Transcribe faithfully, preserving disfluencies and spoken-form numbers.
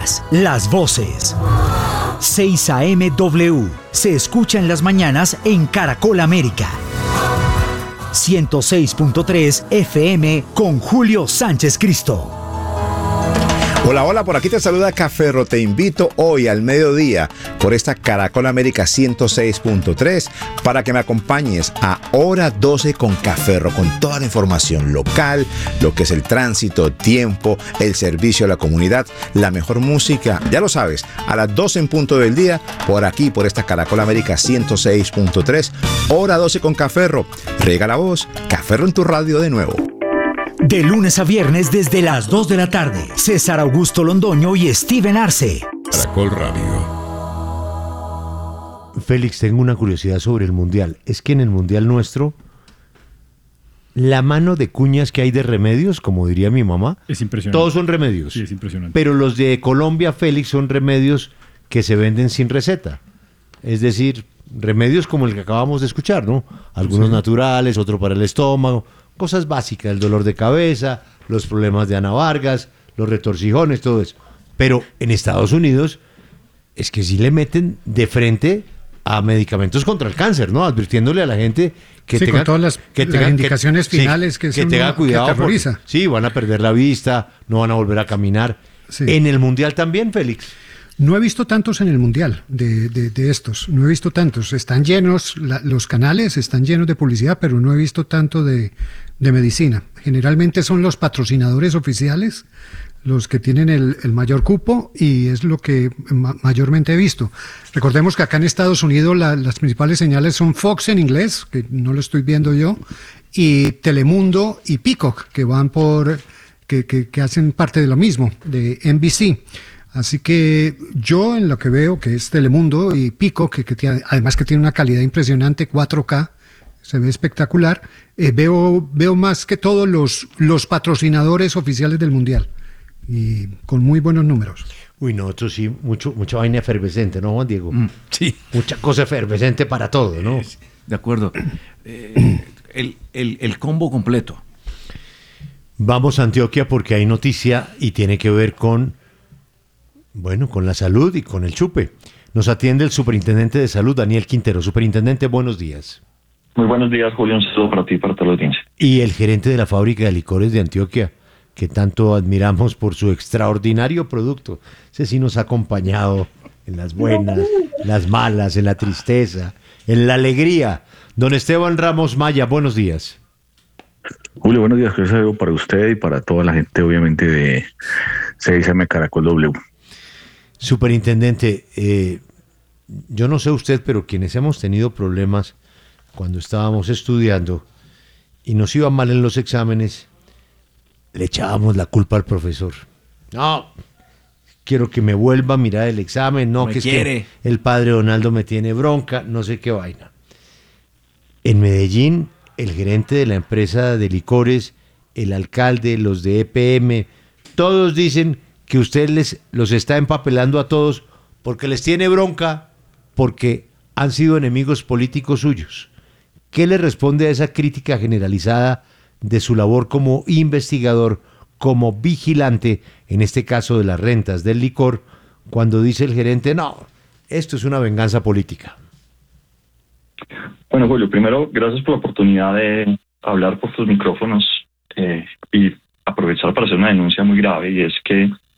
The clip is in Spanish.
historias, las voces. seis A M W se escucha en las mañanas en Caracol América. ciento seis punto tres F M con Julio Sánchez Cristo. Hola, hola, por aquí te saluda Caferro. Te invito hoy al mediodía por esta Caracol América ciento seis punto tres para que me acompañes a Hora doce con Caferro, con toda la información local, lo que es el tránsito, tiempo, el servicio a la comunidad, la mejor música, ya lo sabes, a las doce en punto del día, por aquí, por esta Caracol América ciento seis punto tres, Hora doce con Caferro. Riega la voz, Caferro en tu radio de nuevo. De lunes a viernes desde las dos de la tarde, César Augusto Londoño y Steven Arce. Caracol Radio. Félix, tengo una curiosidad sobre el Mundial. Es que en el Mundial nuestro, la mano de cuñas que hay de remedios, como diría mi mamá, es impresionante. Todos son remedios. Sí, es impresionante. Pero los de Colombia, Félix, son remedios que se venden sin receta. Es decir, remedios como el que acabamos de escuchar, ¿no? Algunos sí. naturales, otro para el estómago. Cosas básicas, el dolor de cabeza, los problemas de Ana Vargas, los retorcijones, todo eso. Pero en Estados Unidos es que sí le meten de frente a medicamentos contra el cáncer, ¿no? Advirtiéndole a la gente que sí, tenga, con todas las, que las tenga, indicaciones que, finales que, que son tenga cuidado. Que aterroriza. Porque, sí, van a perder la vista, no van a volver a caminar. Sí. En el Mundial también, Félix. No he visto tantos en el Mundial de, de, de estos, no he visto tantos. Están llenos, la, los canales están llenos de publicidad, pero no he visto tanto de, de medicina. Generalmente son los patrocinadores oficiales los que tienen el, el mayor cupo y es lo que ma- mayormente he visto. Recordemos que acá en Estados Unidos la, las principales señales son Fox en inglés, que no lo estoy viendo yo, y Telemundo y Peacock, que van por, que, que, que hacen parte de lo mismo, de N B C. Así que yo en lo que veo, que es Telemundo y Pico, que, que tiene, además que tiene una calidad impresionante, cuatro K, se ve espectacular, eh, veo, veo más que todos los, los patrocinadores oficiales del Mundial, y con muy buenos números. Uy, nosotros sí, mucho, mucha vaina efervescente, ¿no, Juan Diego? Mm, sí. Mucha cosa efervescente para todo, ¿no? Sí, de acuerdo. Eh, el, el, el combo completo. Vamos a Antioquia porque hay noticia y tiene que ver con... Bueno, con la salud y con el chupe. Nos atiende el superintendente de salud, Daniel Quintero. Superintendente, buenos días. Muy buenos días, Julio. Un saludo para ti y para toda la audiencia. Y el gerente de la fábrica de licores de Antioquia, que tanto admiramos por su extraordinario producto. Ese sí nos ha acompañado en las buenas, las malas, en la tristeza, en la alegría. Don Esteban Ramos Maya, buenos días. Julio, buenos días. Que saludo para usted y para toda la gente, obviamente, de seis A M Caracol W. Superintendente, eh, yo no sé usted, pero quienes hemos tenido problemas cuando estábamos estudiando y nos iba mal en los exámenes, le echábamos la culpa al profesor. No, quiero que me vuelva a mirar el examen, no, Me que es quiere. que el padre Donaldo me tiene bronca, no sé qué vaina. En Medellín, el gerente de la empresa de licores, el alcalde, los de E P M, todos dicen que usted les los está empapelando a todos porque les tiene bronca, porque han sido enemigos políticos suyos. ¿Qué le responde a esa crítica generalizada de su labor como investigador, como vigilante, en este caso de las rentas del licor, cuando dice el gerente, no, esto es una venganza política? Bueno, Julio, primero, gracias por la oportunidad de hablar por tus micrófonos eh, y aprovechar para hacer una denuncia muy grave, y es que